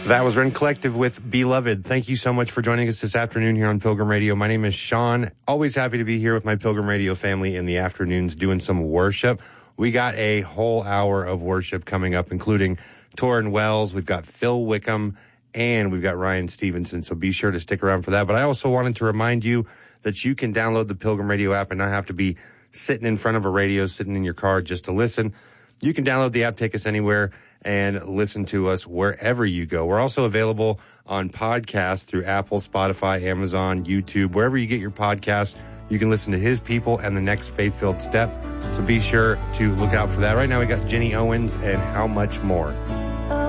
That was Rend Collective with Beloved. Thank you so much for joining us this afternoon here on Pilgrim Radio. My name is Sean. Always happy to be here with my Pilgrim Radio family in the afternoons doing some worship. We got a whole hour of worship coming up, including Torrin Wells. We've got Phil Wickham, and we've got Ryan Stevenson. So be sure to stick around for that. But I also wanted to remind you that you can download the Pilgrim Radio app and not have to be sitting in front of a radio, sitting in your car just to listen. You can download the app, take us anywhere, and listen to us wherever you go. We're also available on podcasts through Apple, Spotify, Amazon, YouTube. Wherever you get your podcasts, you can listen to His People and The Next Faith-Filled Step. So be sure to look out for that. Right now we got Jenny Owens and How Much More.